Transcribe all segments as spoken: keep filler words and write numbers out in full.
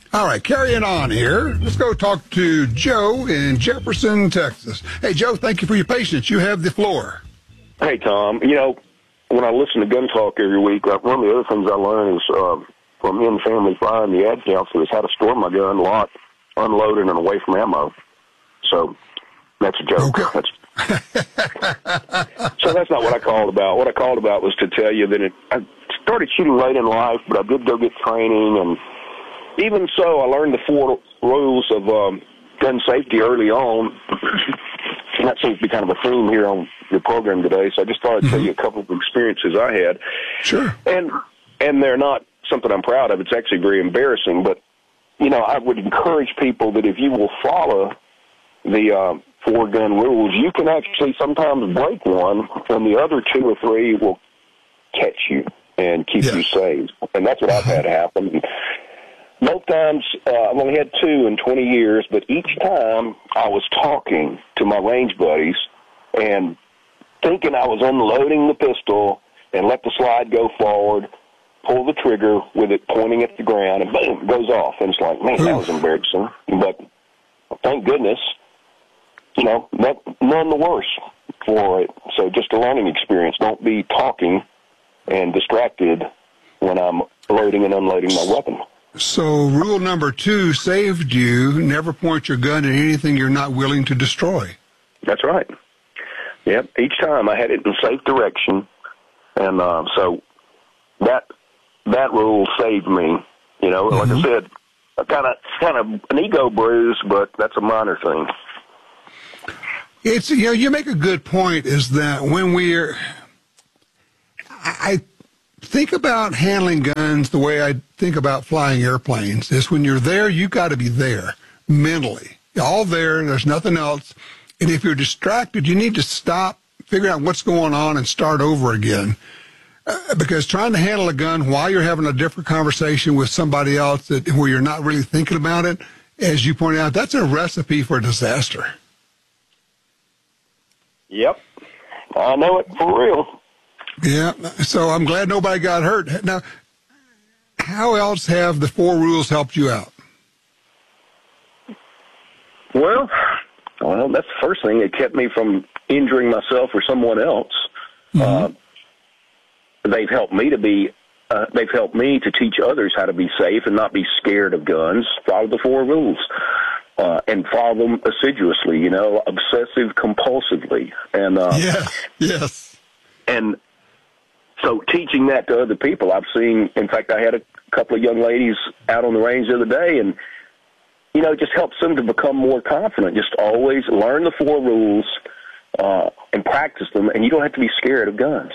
All right, carrying on here. Let's go talk to Joe in Jefferson, Texas. Hey, Joe, thank you for your patience. You have the floor. Hey, Tom. You know, when I listen to Gun Talk every week, uh, one of the other things I learn is uh, from In Family Fire and the Ad Council is how to store my gun locked, unloaded, and away from ammo. So that's a joke. Okay. That's, so that's not what I called about. What I called about was to tell you that it, I started shooting late in life, but I did go get training, and even so, I learned the four rules of um, gun safety early on. And that seems to be kind of a theme here on your program today, so I just thought I'd mm-hmm. tell you a couple of experiences I had. Sure. And and they're not something I'm proud of. It's actually very embarrassing. But, you know, I would encourage people that if you will follow the uh, four gun rules, you can actually sometimes break one, and the other two or three will catch you and keep yeah. you safe. And that's what I've had happen. Both times, uh, I've only had two in twenty years, but each time I was talking to my range buddies and thinking I was unloading the pistol and let the slide go forward, pull the trigger with it pointing at the ground, and boom, it goes off. And it's like, man, that was embarrassing. But thank goodness, you know, that, none the worse for it. So just a learning experience. Don't be talking and distracted when I'm loading and unloading my weapon. So rule number two saved you. Never point your gun at anything you're not willing to destroy. That's right. Yep. Each time I had it in safe direction. And uh, so that that rule saved me. You know, mm-hmm. like I said, kind of kind of an ego bruise, but that's a minor thing. It's, you know, you make a good point, is that when we're, I think about handling guns the way I think about flying airplanes, is when you're there, you got to be there mentally. You're all there, there's nothing else. And if you're distracted, you need to stop, figure out what's going on, and start over again. Uh, because trying to handle a gun while you're having a different conversation with somebody else that where you're not really thinking about it, as you pointed out, that's a recipe for disaster. Yep. I know it for real. Yeah, so I'm glad nobody got hurt. Now, how else have the four rules helped you out? Well, well, that's the first thing. It kept me from injuring myself or someone else. Mm-hmm. Uh, they've helped me to be, uh, they've helped me to teach others how to be safe and not be scared of guns. Follow the four rules. Uh, and follow them assiduously, you know, obsessive compulsively. And, uh, yes, yes. And so teaching that to other people, I've seen, in fact, I had a couple of young ladies out on the range the other day, and, you know, it just helps them to become more confident. Just always learn the four rules uh, and practice them, and you don't have to be scared of guns.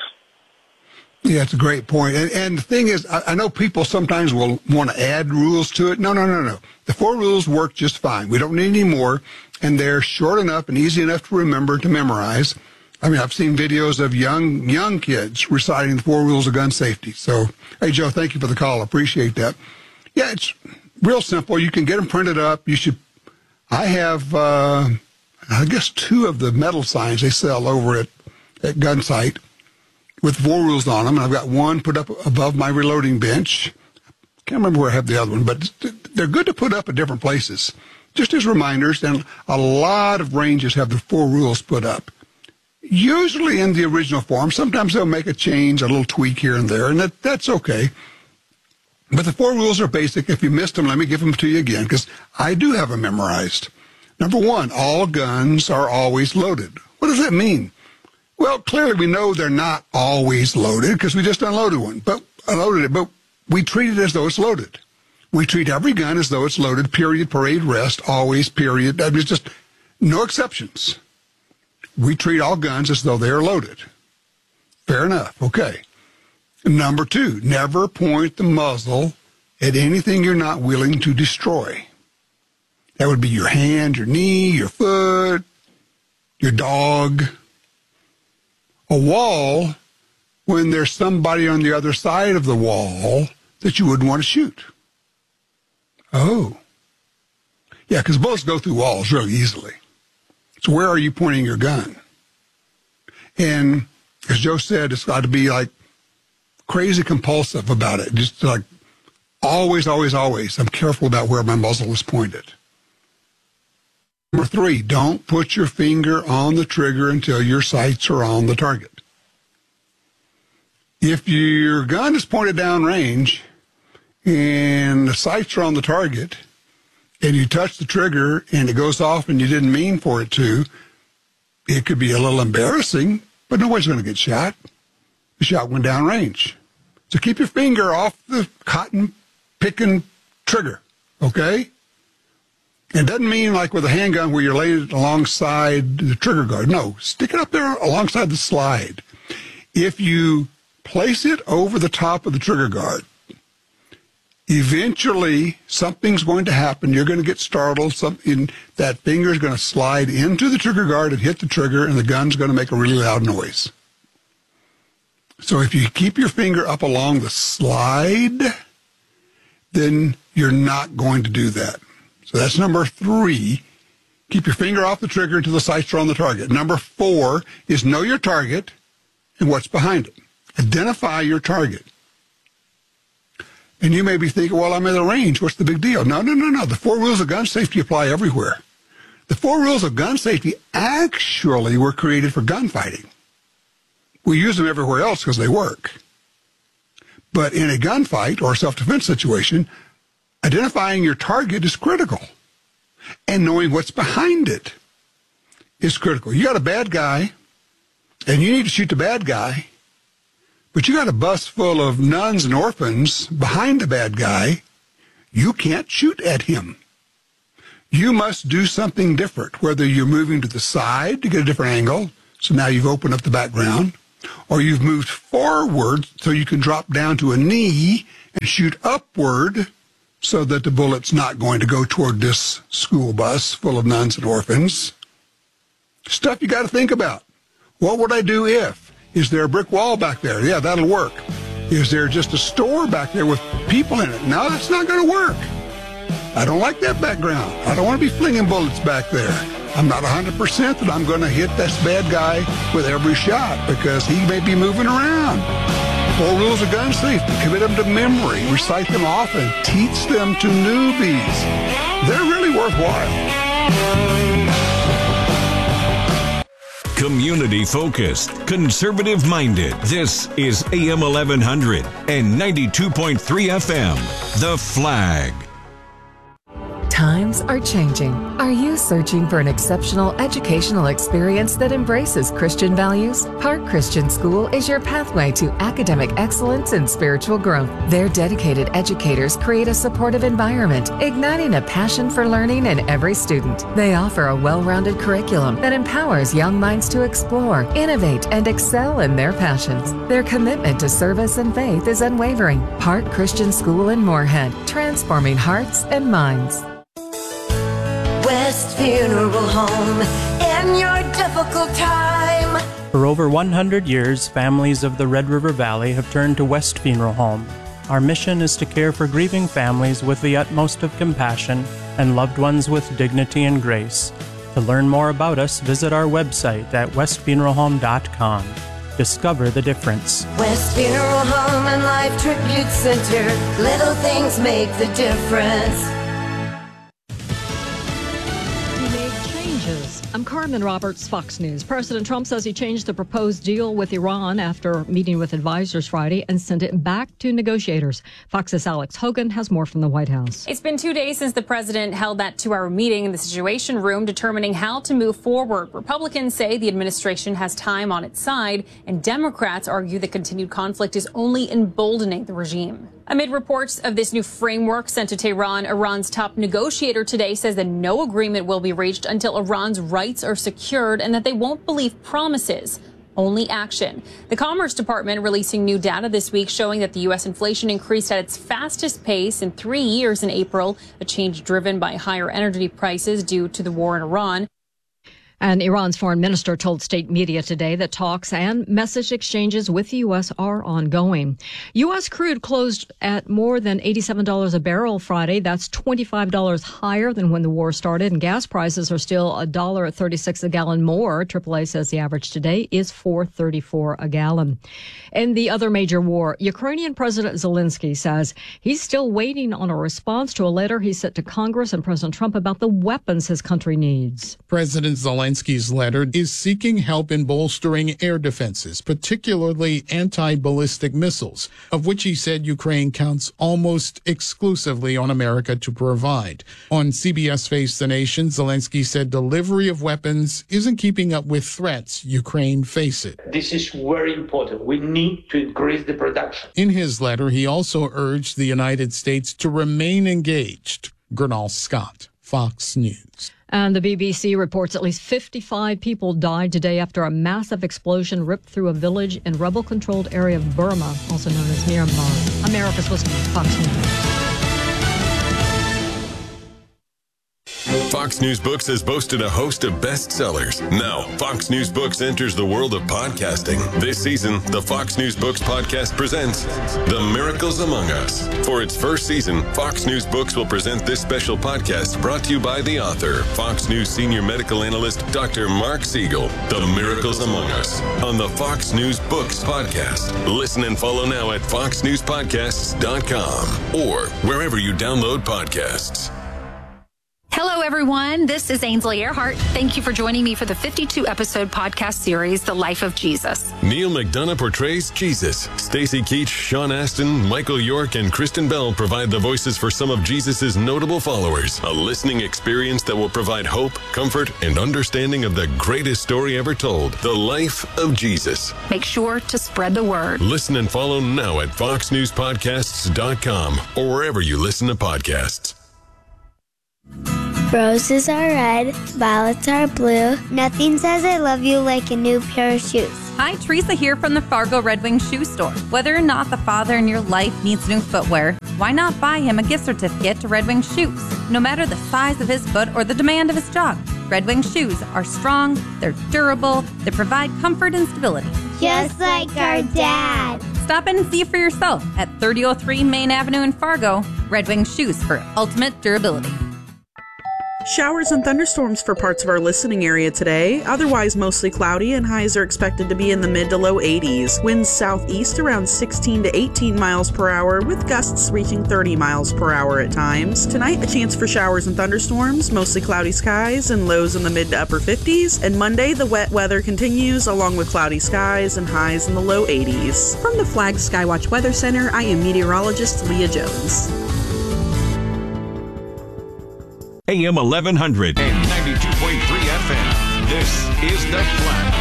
Yeah, it's a great point. And, and the thing is, I, I know people sometimes will want to add rules to it. No, no, no, no. The four rules work just fine. We don't need any more, and they're short enough and easy enough to remember, to memorize. I mean, I've seen videos of young young kids reciting the four rules of gun safety. So, hey, Joe, thank you for the call. Appreciate that. Yeah, it's real simple. You can get them printed up. You should. I have, uh, I guess, two of the metal signs they sell over at, at Gunsight with four rules on them. And I've got one put up above my reloading bench. Can't remember where I have the other one, but they're good to put up at different places, just as reminders. And a lot of ranges have the four rules put up, usually in the original form. Sometimes they'll make a change, a little tweak here and there, and that, that's okay. But the four rules are basic. If you missed them, let me give them to you again, because I do have them memorized. Number one, all guns are always loaded. What does that mean? Well, clearly we know they're not always loaded because we just unloaded one, but unloaded it, but we treat it as though it's loaded. We treat every gun as though it's loaded, period, parade, rest, always, period. I mean, it's just no exceptions. We treat all guns as though they are loaded. Fair enough. Okay. Number two, never point the muzzle at anything you're not willing to destroy. That would be your hand, your knee, your foot, your dog. A wall, when there's somebody on the other side of the wall that you wouldn't want to shoot. Oh. Yeah, because bullets go through walls really easily. So where are you pointing your gun? And as Joe said, it's got to be like crazy compulsive about it. Just like always, always, always, I'm careful about where my muzzle is pointed. Number three, don't put your finger on the trigger until your sights are on the target. If your gun is pointed downrange and the sights are on the target and you touch the trigger and it goes off and you didn't mean for it to, it could be a little embarrassing, but nobody's going to get shot. The shot went downrange. So keep your finger off the cotton picking trigger, okay? It doesn't mean like with a handgun where you're laying it alongside the trigger guard. No, stick it up there alongside the slide. If you place it over the top of the trigger guard, eventually something's going to happen. You're going to get startled. Something, that finger is going to slide into the trigger guard and hit the trigger, and the gun's going to make a really loud noise. So if you keep your finger up along the slide, then you're not going to do that. So that's number three. Keep your finger off the trigger until the sights are on the target. Number four is know your target and what's behind it. Identify your target. And you may be thinking, well, I'm in the range. What's the big deal? No, no, no, no. The four rules of gun safety apply everywhere. The four rules of gun safety actually were created for gunfighting. We use them everywhere else because they work. But in a gunfight or self-defense situation, identifying your target is critical. And knowing what's behind it is critical. You got a bad guy, and you need to shoot the bad guy, but you got a bus full of nuns and orphans behind the bad guy. You can't shoot at him. You must do something different, whether you're moving to the side to get a different angle, so now you've opened up the background, or you've moved forward so you can drop down to a knee and shoot upward so that the bullet's not going to go toward this school bus full of nuns and orphans. Stuff you got to think about. What would I do if? Is there a brick wall back there? Yeah, that'll work. Is there just a store back there with people in it? No, that's not going to work. I don't like that background. I don't want to be flinging bullets back there. I'm not one hundred percent that I'm going to hit this bad guy with every shot because he may be moving around. Four rules of gun safety. Commit them to memory. Recite them often. Teach them to newbies. They're really worthwhile. Community-focused, conservative-minded. This is A M eleven hundred and ninety-two point three F M. The Flag. Times are changing. Are you searching for an exceptional educational experience that embraces Christian values? Park Christian School is your pathway to academic excellence and spiritual growth. Their dedicated educators create a supportive environment, igniting a passion for learning in every student. They offer a well-rounded curriculum that empowers young minds to explore, innovate, and excel in their passions. Their commitment to service and faith is unwavering. Park Christian School in Moorhead, transforming hearts and minds. West Funeral Home in your difficult time. For over one hundred years, families of the Red River Valley have turned to West Funeral Home. Our mission is to care for grieving families with the utmost of compassion and loved ones with dignity and grace. To learn more about us, visit our website at west funeral home dot com. Discover the difference. West Funeral Home and Life Tribute Center. Little things make the difference. I'm Carmen Roberts, Fox News. President Trump says he changed the proposed deal with Iran after meeting with advisors Friday and sent it back to negotiators. Fox's Alex Hogan has more from the White House. It's been two days since the president held that two-hour meeting in the Situation Room determining how to move forward. Republicans say the administration has time on its side, and Democrats argue the continued conflict is only emboldening the regime. Amid reports of this new framework sent to Tehran, Iran's top negotiator today says that no agreement will be reached until Iran's rights are secured and that they won't believe promises, only action. The Commerce Department releasing new data this week showing that the U S inflation increased at its fastest pace in three years in April, a change driven by higher energy prices due to the war in Iran. And Iran's foreign minister told state media today that talks and message exchanges with the U S are ongoing. U S crude closed at more than eighty-seven dollars a barrel Friday. That's twenty-five dollars higher than when the war started. And gas prices are still one dollar thirty-six a gallon more. triple A says the average today is four thirty-four a gallon. In the other major war, Ukrainian President Zelensky says he's still waiting on a response to a letter he sent to Congress and President Trump about the weapons his country needs. President Zelensky's letter is seeking help in bolstering air defenses, particularly anti-ballistic missiles, of which he said Ukraine counts almost exclusively on America to provide. On C B S Face the Nation, Zelensky said delivery of weapons isn't keeping up with threats Ukraine faces. This is very important. We need to increase the production. In his letter, he also urged the United States to remain engaged. Gernal Scott, Fox News. And the B B C reports at least fifty-five people died today after a massive explosion ripped through a village in rebel-controlled area of Burma, also known as Myanmar. America's listening to Fox News. Fox News Books has boasted a host of bestsellers. Now, Fox News Books enters the world of podcasting. This season, the Fox News Books podcast presents The Miracles Among Us. For its first season, Fox News Books will present this special podcast brought to you by the author, Fox News senior medical analyst, Doctor Mark Siegel. The Miracles Among Us on the Fox News Books podcast. Listen and follow now at fox news podcasts dot com or wherever you download podcasts. Hello, everyone. This is Ainsley Earhart. Thank you for joining me for the fifty-two episode podcast series, The Life of Jesus. Neil McDonough portrays Jesus. Stacy Keach, Sean Astin, Michael York, and Kristen Bell provide the voices for some of Jesus' notable followers. A listening experience that will provide hope, comfort, and understanding of the greatest story ever told, The Life of Jesus. Make sure to spread the word. Listen and follow now at fox news podcasts dot com or wherever you listen to podcasts. Roses are red, violets are blue. Nothing says I love you like a new pair of shoes. Hi, Teresa here from the Fargo Red Wing Shoe Store. Whether or not the father in your life needs new footwear, why not buy him a gift certificate to Red Wing Shoes? No matter the size of his foot or the demand of his job, Red Wing shoes are strong, they're durable, they provide comfort and stability. Just like our dad. Stop in and see for yourself at thirty oh three Main Avenue in Fargo. Red Wing Shoes for ultimate durability. Showers and thunderstorms for parts of our listening area today. Otherwise mostly cloudy and highs are expected to be in the mid to low eighties. Winds southeast around sixteen to eighteen miles per hour with gusts reaching thirty miles per hour at times. Tonight a chance for showers and thunderstorms, mostly cloudy skies and lows in the mid to upper fifties. And Monday the wet weather continues along with cloudy skies and highs in the low eighties. From the Flag Skywatch Weather Center, I am meteorologist Leah Jones. A M eleven hundred and ninety-two point three F M. This is The Flag.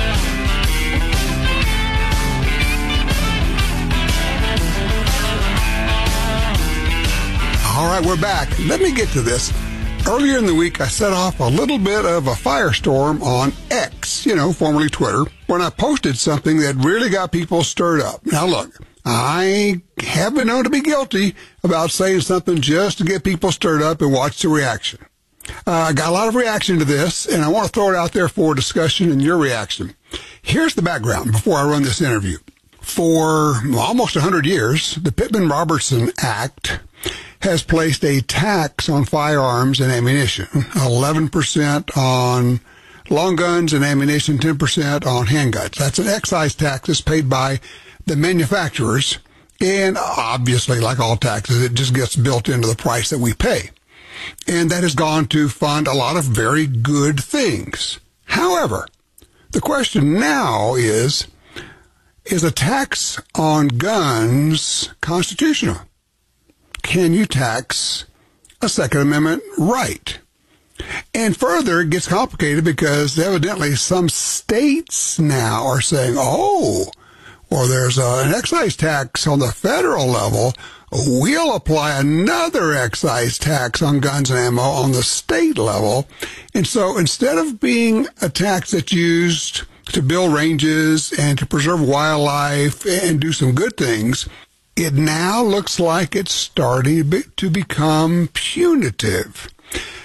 All right, we're back. Let me get to this. Earlier in the week, I set off a little bit of a firestorm on X, you know, formerly Twitter, when I posted something that really got people stirred up. Now, look, I have been known to be guilty about saying something just to get people stirred up and watch the reaction. Uh, I got a lot of reaction to this, and I want to throw it out there for discussion and your reaction. Here's the background before I run this interview. For almost one hundred years, the Pittman-Robertson Act has placed a tax on firearms and ammunition, eleven percent on long guns and ammunition, ten percent on handguns. That's an excise tax that's paid by the manufacturers, and obviously, like all taxes, it just gets built into the price that we pay. And that has gone to fund a lot of very good things. However, the question now is, is a tax on guns constitutional? Can you tax a Second Amendment right? And further, it gets complicated because evidently some states now are saying, oh, or there's a, an excise tax on the federal level, we'll apply another excise tax on guns and ammo on the state level. And so instead of being a tax that's used to build ranges and to preserve wildlife and do some good things, it now looks like it's starting to become punitive.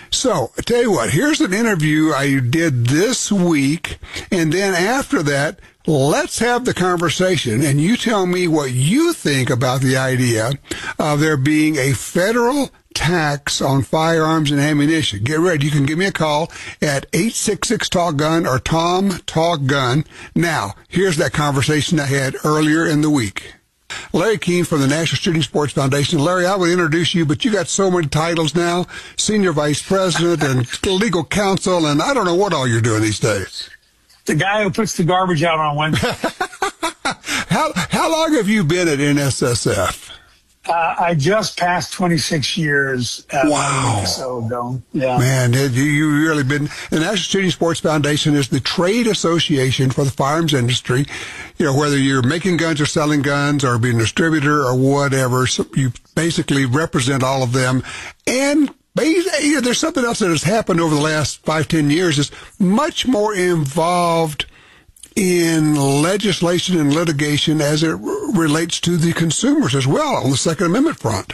So, I tell you what, here's an interview I did this week, and then after that, let's have the conversation, and you tell me what you think about the idea of there being a federal tax on firearms and ammunition. Get ready. You can give me a call at eight six six, talk gun or Tom Talk Gun. Now, here's that conversation I had earlier in the week. Larry Keene from the National Shooting Sports Foundation. Larry, I will introduce you, but you got so many titles now, Senior Vice President and Legal Counsel, and I don't know what all you're doing these days. The guy who puts the garbage out on Wednesday. how how long have you been at N S S F? Uh, I just passed twenty-six years. Uh, wow. So ago. Yeah. Man, you you really been. The National Shooting Sports Foundation is the trade association for the firearms industry. You know, whether you're making guns or selling guns or being a distributor or whatever, so you basically represent all of them. And you know, there's something else that has happened over the last five, ten years is much more involved in legislation and litigation as it relates to the consumers as well on the Second Amendment front.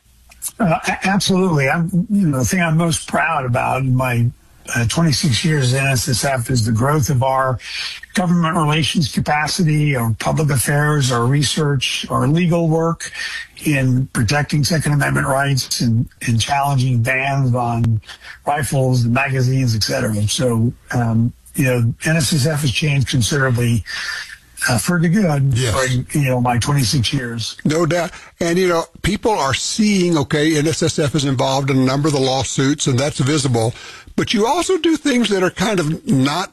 Uh, absolutely. I'm, you know, the thing I'm most proud about in my uh, twenty-six years at N S S F is the growth of our government relations capacity, our public affairs, our research, our legal work in protecting Second Amendment rights and, and challenging bans on rifles and magazines, et cetera. So, um, you know, N S S F has changed considerably uh, for the good yes. for, you know, my twenty-six years. No doubt. And, you know, people are seeing, okay, N S S F is involved in a number of the lawsuits, and that's visible. But you also do things that are kind of not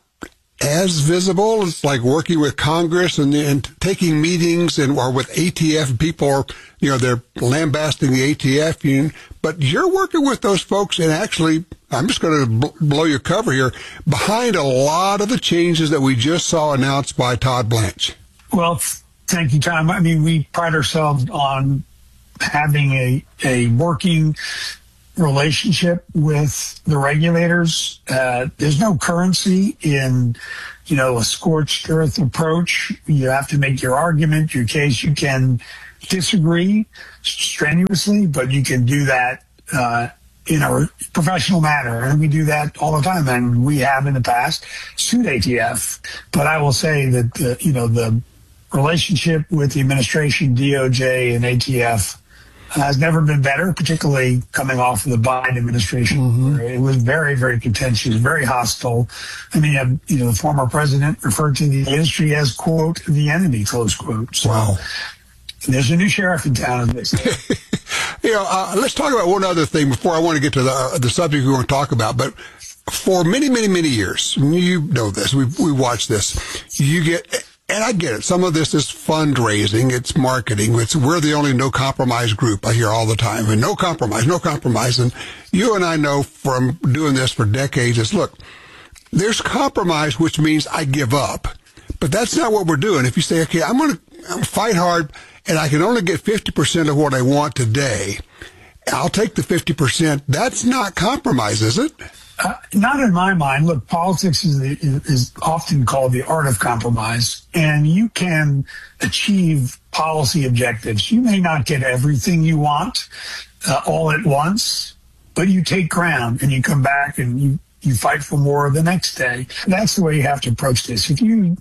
as visible. It's like working with Congress and, and taking meetings and or with A T F. People are, you know, they're lambasting the A T F union. But you're working with those folks and actually, I'm just going to bl- blow your cover here, behind a lot of the changes that we just saw announced by Todd Blanche. Well, thank you, Tom. I mean, we pride ourselves on having a, a working relationship with the regulators. Uh, there's no currency in, you know, a scorched earth approach. You have to make your argument, your case. You can disagree strenuously, but you can do that uh, in a professional manner. And we do that all the time. And we have in the past sued A T F. But I will say that, the, you know, the relationship with the administration, D O J and A T F has never been better, particularly coming off of the Biden administration. Mm-hmm. Where it was very, very contentious, very hostile. I mean, you know, the former president referred to the industry as, quote, the enemy, close quote. So, wow. There's a new sheriff in town, as they say. You know, uh, let's talk about one other thing before I want to get to the, uh, the subject we want to talk about. But for many, many, many years, you know this, we we watched this, you get... And I get it. Some of this is fundraising. It's marketing. It's we're the only no compromise group I hear all the time. And no compromise, no compromise. And you and I know from doing this for decades is, look, there's compromise, which means I give up. But that's not what we're doing. If you say, okay, I'm going to fight hard and I can only get fifty percent of what I want today, I'll take the fifty percent. That's not compromise, is it? Uh, not in my mind. Look, politics is, the, is often called the art of compromise, and you can achieve policy objectives. You may not get everything you want uh, all at once, but you take ground and you come back and you, you fight for more the next day. That's the way you have to approach this. If you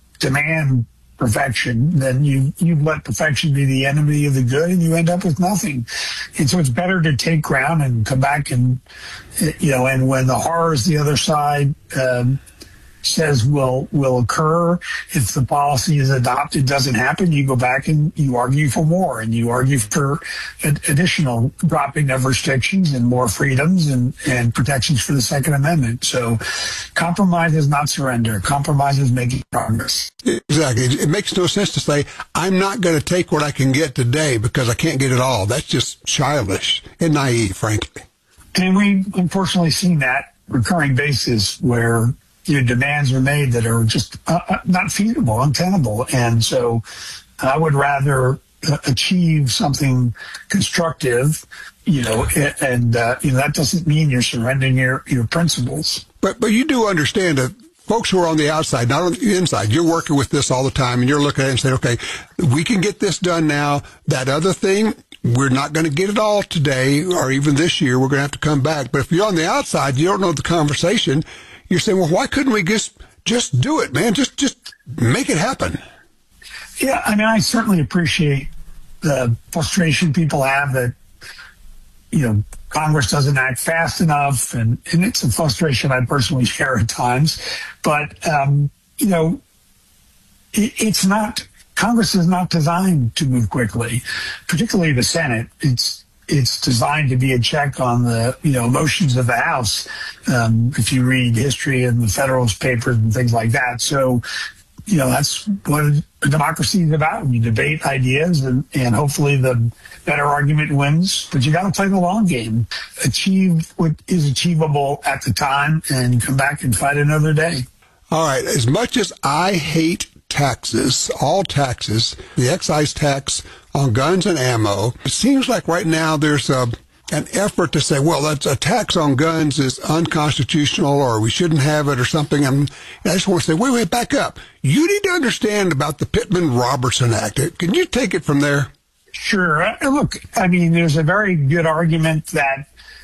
demand perfection, then you, you let perfection be the enemy of the good and you end up with nothing. And so it's better to take ground and come back and, you know, and when the horrors the other side um, says will will occur, if the policy is adopted doesn't happen, you go back and you argue for more and you argue for ad- additional dropping of restrictions and more freedoms and, and protections for the Second Amendment. So compromise is not surrender. Compromise is making progress. Exactly. It makes no sense to say, I'm not going to take what I can get today because I can't get it all. That's just childish and naive, frankly. And we've unfortunately seen that recurring basis where you know, demands are made that are just uh, not feasible, untenable. And so I would rather uh, achieve something constructive, you know, and, uh, you know, that doesn't mean you're surrendering your, your principles. But, but you do understand that folks who are on the outside, not on the inside, you're working with this all the time and you're looking at it and saying, okay, we can get this done now. That other thing, we're not going to get it all today or even this year. We're going to have to come back. But if you're on the outside, you don't know the conversation, you're saying, well, why couldn't we just just do it, man? Just just make it happen. Yeah, I mean, I certainly appreciate the frustration people have that, you know, Congress doesn't act fast enough, and, and it's a frustration I personally share at times. But, um, you know, it, it's not, Congress is not designed to move quickly, particularly the Senate. It's it's designed to be a check on the, you know, emotions of the House, um, if you read history in the Federalist Papers and things like that. So, you know, that's what a democracy is about. You debate ideas, and, and hopefully the better argument wins. But you got to play the long game, achieve what is achievable at the time, and come back and fight another day. All right. As much as I hate taxes, all taxes, the excise tax on guns and ammo, it seems like right now there's a an effort to say, well, that's a tax on guns is unconstitutional, or we shouldn't have it, or something. And I just want to say, wait, wait, back up. You need to understand about the Pittman-Robertson Act. Can you take it from there? Sure. Uh, look, I mean, there's a very good argument that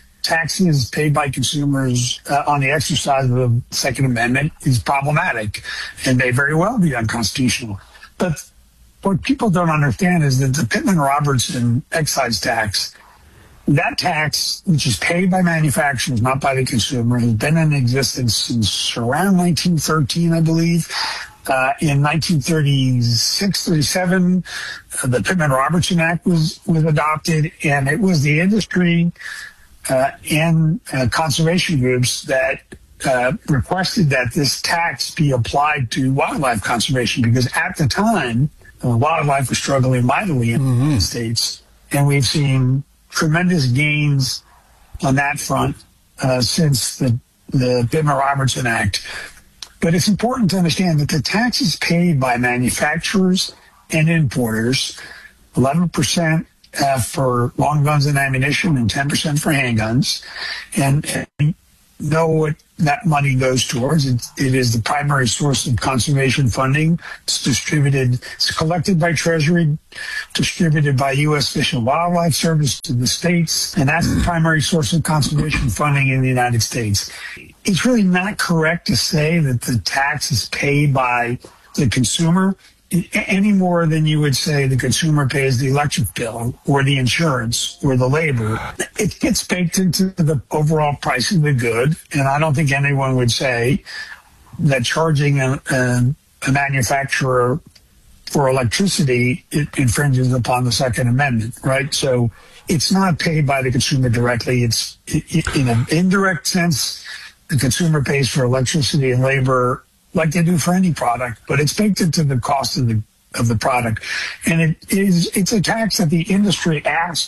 taxes paid by consumers uh, on the exercise of the Second Amendment is problematic and may very well be unconstitutional. But what people don't understand is that the Pittman-Robertson excise tax, that tax, which is paid by manufacturers, not by the consumer, has been in existence since around nineteen thirteen, I believe. Uh, in nineteen thirty-six, thirty-seven, uh, the Pittman-Robertson Act was, was adopted, and it was the industry uh, and uh, conservation groups that uh, requested that this tax be applied to wildlife conservation, because at the time, uh, wildlife was struggling mightily in mm-hmm. the United States, and we've seen tremendous gains on that front uh, since the, the Pittman-Robertson Act. But it's important to understand that the tax is paid by manufacturers and importers, eleven percent uh, for long guns and ammunition and ten percent for handguns. And, and know what that money goes towards. It, it is the primary source of conservation funding. It's distributed, it's collected by Treasury, distributed by U S Fish and Wildlife Service to the states, and that's the primary source of conservation funding in the United States. It's really not correct to say that the tax is paid by the consumer any more than you would say the consumer pays the electric bill or the insurance or the labor. It gets baked into the overall price of the good, and I don't think anyone would say that charging a, a, a manufacturer for electricity it infringes upon the Second Amendment, right? So it's not paid by the consumer directly. It's it, in an indirect sense, the consumer pays for electricity and labor like they do for any product, but it's baked into the cost of the of the product, and it is it's a tax that the industry asked,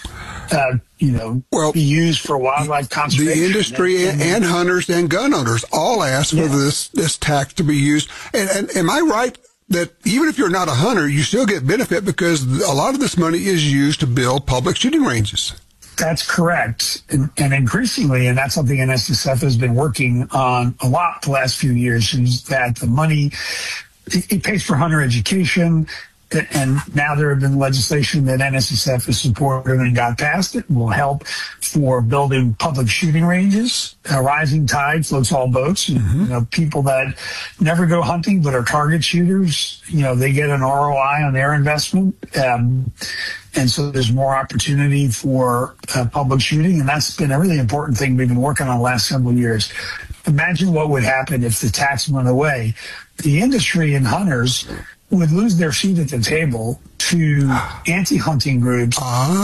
uh, you know, well, be used for wildlife conservation. The industry and, and, and hunters and gun owners all asked yeah. for this this tax to be used. And, and am I right that even if you're not a hunter, you still get benefit because a lot of this money is used to build public shooting ranges? That's correct. And, and increasingly, and that's something N S S F has been working on a lot the last few years, is that the money, it, it pays for hunter education. And now there have been legislation that N S S F has supported and got passed. It will help for building public shooting ranges. A rising tide floats all boats. Mm-hmm. You know, people that never go hunting but are target shooters, you know, they get an R O I on their investment. Um, and so there's more opportunity for uh, public shooting. And that's been a really important thing we've been working on the last several years. Imagine what would happen if the tax went away. The industry and hunters would lose their seat at the table to anti-hunting groups ah.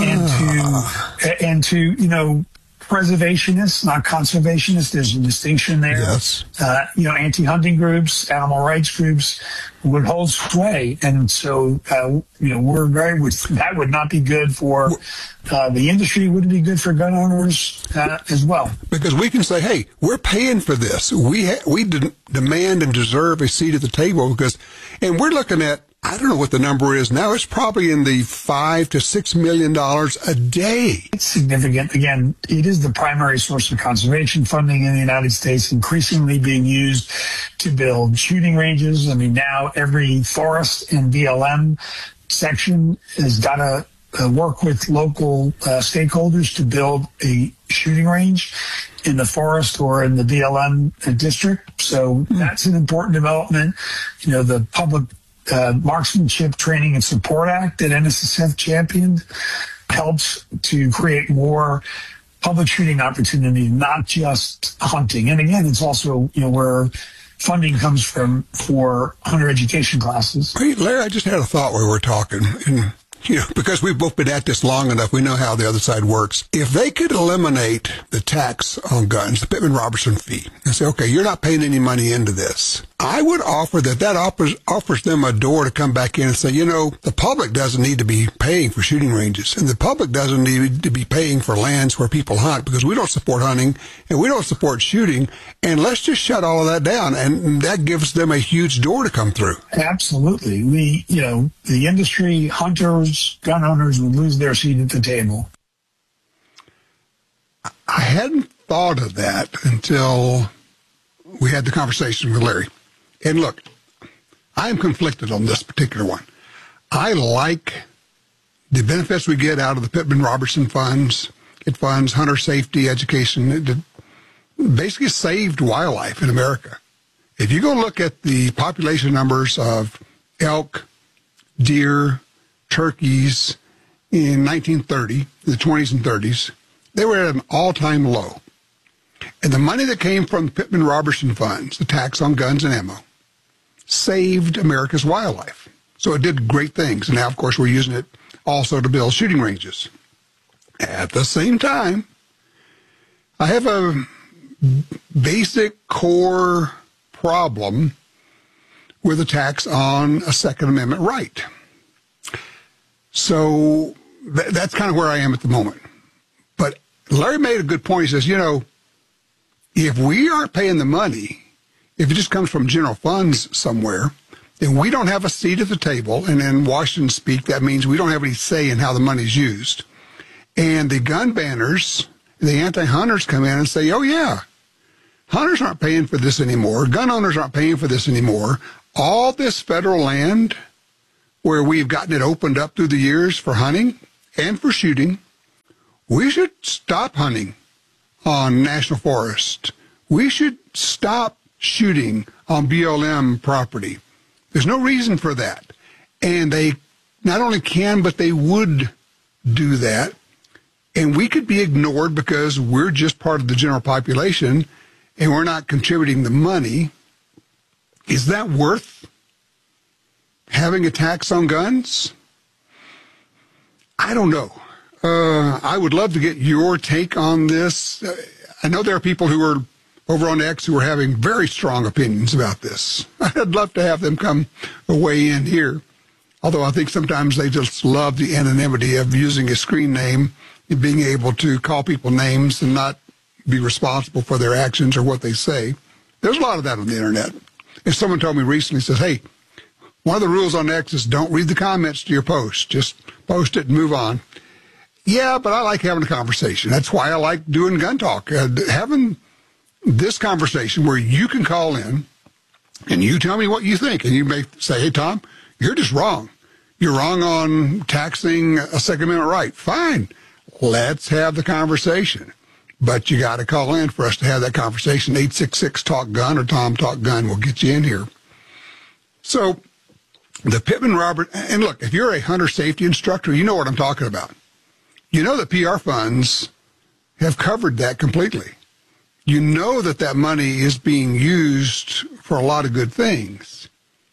and to and to you know preservationists, not conservationists. There's a distinction there. Yes. Uh, you know, anti-hunting groups, animal rights groups would hold sway, and so uh, you know we're very that would not be good for uh, the industry. Wouldn't be good for gun owners uh, as well. Because we can say, hey, we're paying for this. We ha- we de- demand and deserve a seat at the table because, and we're looking at. I don't know what the number is now. It's probably in the five to six million dollars a day. It's significant. Again, it is the primary source of conservation funding in the United States, increasingly being used to build shooting ranges. I mean, now every forest and B L M section has got a, uh, work with local uh, stakeholders to build a shooting range in the forest or in the B L M district. So that's an important development. You know, the Public uh, Marksmanship Training and Support Act that N S S F championed helps to create more public shooting opportunity, not just hunting. And again, it's also, you know, where funding comes from for hunter education classes. Hey, Larry, I just had a thought while we were talking. And, you know, because we've both been at this long enough, we know how the other side works. If they could eliminate the tax on guns, the Pittman-Robertson fee, and say, okay, you're not paying any money into this, I would offer that that offers, offers them a door to come back in and say, you know, the public doesn't need to be paying for shooting ranges, and the public doesn't need to be paying for lands where people hunt, because we don't support hunting and we don't support shooting, and let's just shut all of that down, and that gives them a huge door to come through. Absolutely. We, you know, the industry, hunters, gun owners would lose their seat at the table. I hadn't thought of that until we had the conversation with Larry. And look, I am conflicted on this particular one. I like the benefits we get out of the Pittman-Robertson funds. It funds hunter safety education. It basically saved wildlife in America. If you go look at the population numbers of elk, deer, turkeys in nineteen thirty, the twenties and thirties, they were at an all-time low. And the money that came from the Pittman-Robertson funds, the tax on guns and ammo, saved America's wildlife. So it did great things. And now, of course, we're using it also to build shooting ranges. At the same time, I have a basic core problem with a tax on a Second Amendment right. So th- that's kind of where I am at the moment. But Larry made a good point. He says, you know, if we aren't paying the money, if it just comes from general funds somewhere, then we don't have a seat at the table. And in Washington speak, that means we don't have any say in how the money's used. And the gun banners, the anti-hunters come in and say, oh, yeah, hunters aren't paying for this anymore. Gun owners aren't paying for this anymore. All this federal land where we've gotten it opened up through the years for hunting and for shooting, we should stop hunting on national forest. We should stop shooting on B L M property. There's no reason for that. And they not only can, but they would do that. And we could be ignored because we're just part of the general population and we're not contributing the money. Is that worth having a tax on guns? I don't know. Uh, I would love to get your take on this. Uh, I know there are people who are over on X who are having very strong opinions about this. I'd love to have them come weigh in here. Although I think sometimes they just love the anonymity of using a screen name and being able to call people names and not be responsible for their actions or what they say. There's a lot of that on the internet. And someone told me recently, says, hey, one of the rules on X is don't read the comments to your post. Just post it and move on. Yeah, but I like having a conversation. That's why I like doing Gun Talk. Uh, having this conversation where you can call in and you tell me what you think. And you may say, hey, Tom, you're just wrong. You're wrong on taxing a Second Amendment right. Fine. Let's have the conversation. But you got to call in for us to have that conversation. eight six six talk gun or Tom Talk Gun will get you in here. So the Pittman-Robertson, and look, if you're a hunter safety instructor, you know what I'm talking about. You know that P R funds have covered that completely. You know that that money is being used for a lot of good things.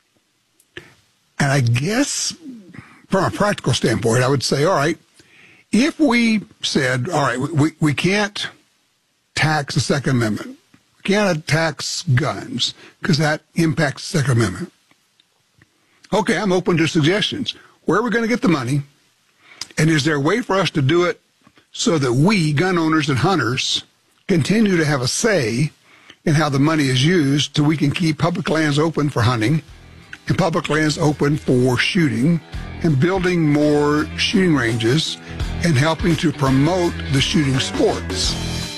And I guess from a practical standpoint, I would say, all right, if we said, all right, we, we can't tax the Second Amendment, we can't tax guns because that impacts the Second Amendment. Okay, I'm open to suggestions. Where are we going to get the money? And is there a way for us to do it so that we, gun owners and hunters, continue to have a say in how the money is used so we can keep public lands open for hunting and public lands open for shooting and building more shooting ranges and helping to promote the shooting sports?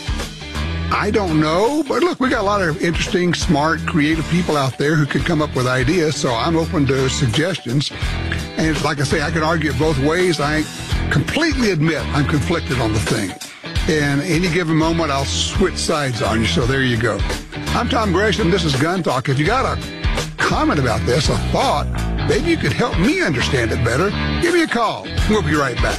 I don't know, but look, we got a lot of interesting, smart, creative people out there who can come up with ideas, so I'm open to suggestions. And like I say, I can argue it both ways. I completely admit I'm conflicted on the thing. And any given moment, I'll switch sides on you. So there you go. I'm Tom Gresham. This is Gun Talk. If you got a comment about this, a thought, maybe you could help me understand it better, give me a call. We'll be right back.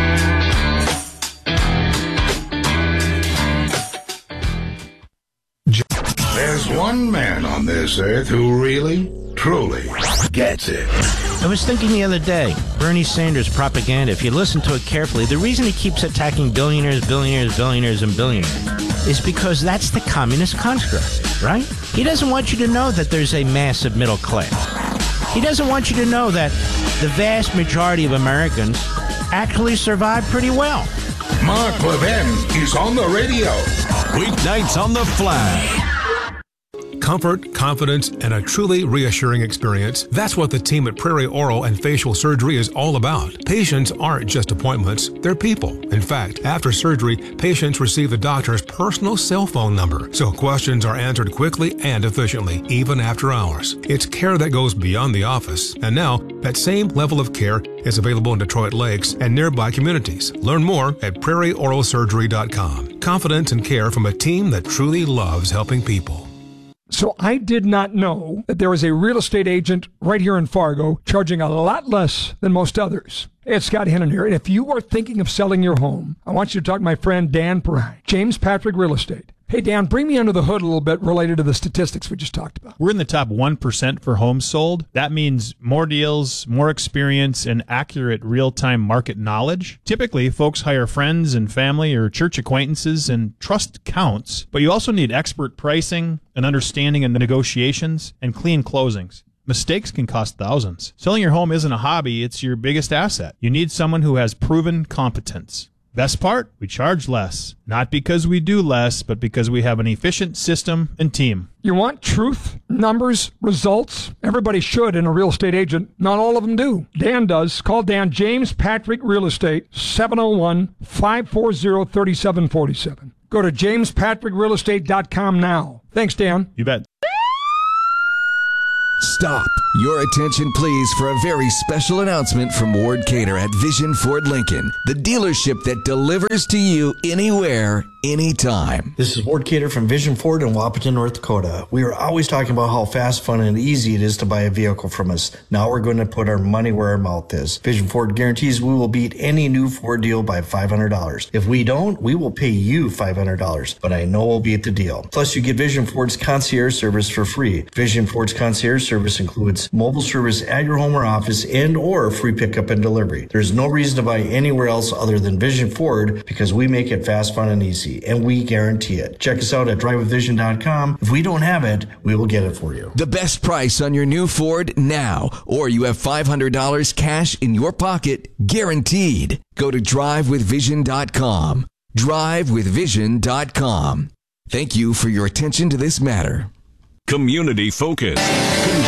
There's one man on this earth who really, truly gets it. I was thinking the other day, Bernie Sanders propaganda, if you listen to it carefully, the reason he keeps attacking billionaires, billionaires, billionaires, and billionaires is because that's the communist construct, right? He doesn't want you to know that there's a massive middle class. He doesn't want you to know that the vast majority of Americans actually survive pretty well. Mark Levin is on the radio. Weeknights on the Flag. Comfort, confidence, and a truly reassuring experience. That's what the team at Prairie Oral and Facial Surgery is all about. Patients aren't just appointments, they're people. In fact, after surgery, patients receive the doctor's personal cell phone number, so questions are answered quickly and efficiently, even after hours. It's care that goes beyond the office. And now, that same level of care is available in Detroit Lakes and nearby communities. Learn more at prairie oral surgery dot com. Confidence and care from a team that truly loves helping people. So I did not know that there was a real estate agent right here in Fargo charging a lot less than most others. Hey, it's Scott Hennon here, and if you are thinking of selling your home, I want you to talk to my friend Dan Perrine, James Patrick Real Estate. Hey, Dan, bring me under the hood a little bit related to the statistics we just talked about. We're in the top one percent for homes sold. That means more deals, more experience, and accurate real-time market knowledge. Typically, folks hire friends and family or church acquaintances, and trust counts. But you also need expert pricing, an understanding of the negotiations, and clean closings. Mistakes can cost thousands. Selling your home isn't a hobby, it's your biggest asset. You need someone who has proven competence. Best part? We charge less. Not because we do less, but because we have an efficient system and team. You want truth, numbers, results? Everybody should in a real estate agent. Not all of them do. Dan does. Call Dan, James Patrick Real Estate, seven oh one, five four zero, three seven four seven. Go to james patrick real estate dot com now. Thanks, Dan. You bet. Stop. Your attention, please, for a very special announcement from Ward Cater at Vision Ford Lincoln, the dealership that delivers to you anywhere, anytime. This is Ward Cater from Vision Ford in Wapaton, North Dakota. We are always talking about how fast, fun, and easy it is to buy a vehicle from us. Now we're going to put our money where our mouth is. Vision Ford guarantees we will beat any new Ford deal by five hundred dollars. If we don't, we will pay you five hundred dollars, but I know we'll beat the deal. Plus, you get Vision Ford's concierge service for free. Vision Ford's concierge service includes mobile service at your home or office and or free pickup and delivery. There's no reason to buy anywhere else other than Vision Ford because we make it fast, fun, and easy, and we guarantee it. Check us out at drive with vision dot com. If we don't have it, we will get it for you. The best price on your new Ford now, or you have five hundred dollars cash in your pocket, guaranteed. Go to drive with vision dot com. drive with vision dot com. Thank you for your attention to this matter. Community focus.